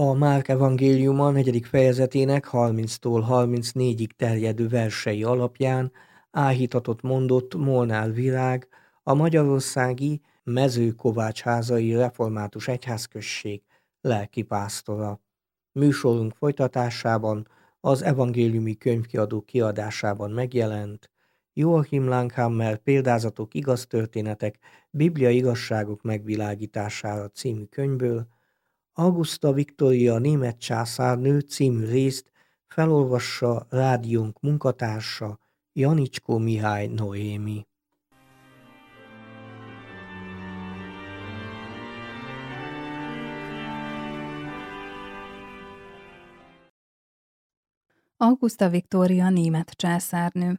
A Márk evangéliuma 4. fejezetének 30-tól 34-ig terjedő versei alapján áhítatot mondott Molnár Virág, a magyarországi Mezőkovácsházai Református Egyházközség lelkipásztora. Műsorunk folytatásában az evangéliumi könyvkiadó kiadásában megjelent Joachim Langhammer Példázatok, igaz történetek, bibliai igazságok megvilágítására című könyvből Auguszta Viktória német császárnő című részt felolvassa rádiónk munkatársa Janicskó Mihály Noémi. Auguszta Viktória német császárnő.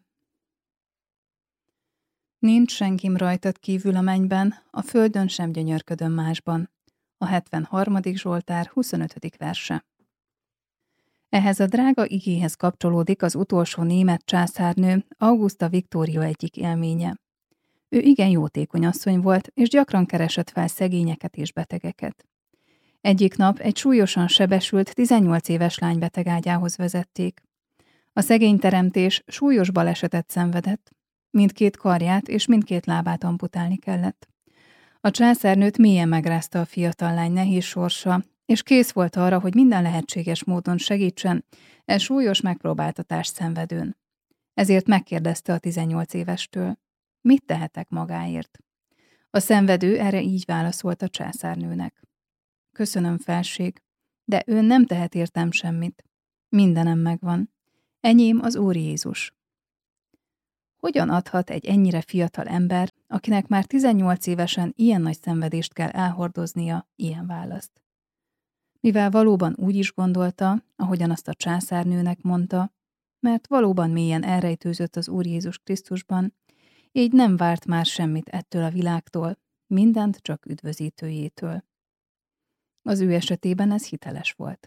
Nincs senkim rajtad kívül a mennyben, a földön sem gyönyörködöm másban. A 73. Zsoltár 25. verse. Ehhez a drága igéhez kapcsolódik az utolsó német császárnő, Auguszta Viktória egyik élménye. Ő igen jótékony asszony volt, és gyakran keresett fel szegényeket és betegeket. Egyik nap egy súlyosan sebesült 18 éves lány betegágyához vezették. A szegény teremtés súlyos balesetet szenvedett. Mindkét karját és mindkét lábát amputálni kellett. A császárnőt mélyen megrázta a fiatal lány nehéz sorsa, és kész volt arra, hogy minden lehetséges módon segítsen súlyos megpróbáltatást szenvedőn. Ezért megkérdezte a 18 évestől, mit tehetek magáért? A szenvedő erre így válaszolt a császárnőnek. Köszönöm, felség, de ön nem tehet értem semmit. Mindenem megvan. Enyém az Úr Jézus. Hogyan adhat egy ennyire fiatal ember, akinek már 18 évesen ilyen nagy szenvedést kell elhordoznia, ilyen választ? Mivel valóban úgy is gondolta, ahogyan azt a császárnőnek mondta, mert valóban mélyen elrejtőzött az Úr Jézus Krisztusban, így nem várt már semmit ettől a világtól, mindent csak üdvözítőjétől. Az ő esetében ez hiteles volt.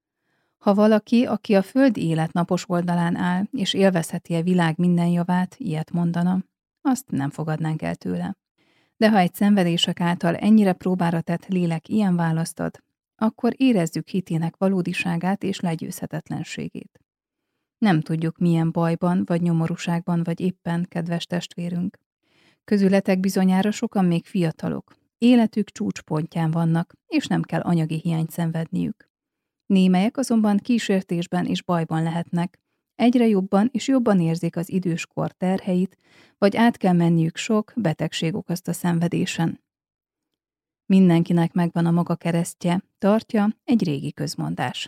Ha valaki, aki a földi élet napos oldalán áll, és élvezheti a világ minden javát, ilyet mondana, azt nem fogadnánk el tőle. De ha egy szenvedések által ennyire próbára tett lélek ilyen választ ad, akkor érezzük hitének valódiságát és legyőzhetetlenségét. Nem tudjuk, milyen bajban vagy nyomorúságban vagy éppen, kedves testvérünk. Közületek bizonyára sokan még fiatalok, életük csúcspontján vannak, és nem kell anyagi hiányt szenvedniük. Némelyek azonban kísértésben és bajban lehetnek, egyre jobban és jobban érzik az időskor terheit, vagy át kell menniük sok betegség okozta szenvedésen. Mindenkinek megvan a maga keresztje, tartja egy régi közmondás.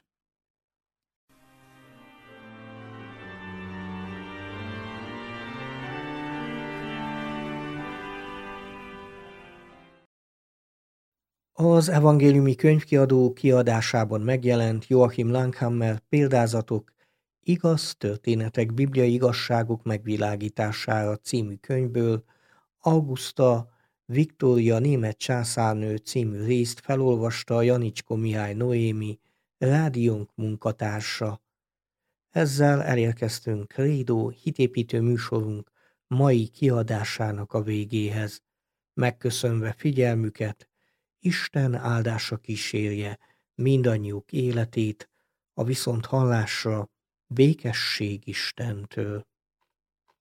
Az evangéliumi könyvkiadó kiadásában megjelent Joachim Langhammer Példázatok, igaz történetek, bibliai igazságok megvilágítására című könyvből Auguszta Viktória német császárnő című részt felolvasta Janicskó Mihály Noémi, rádiónk munkatársa. Ezzel elérkeztünk Credo hitépítő műsorunk mai kiadásának a végéhez. Megköszönve figyelmüket, Isten áldása kísérje mindannyiuk életét, a viszonthallásra, békesség Istentől.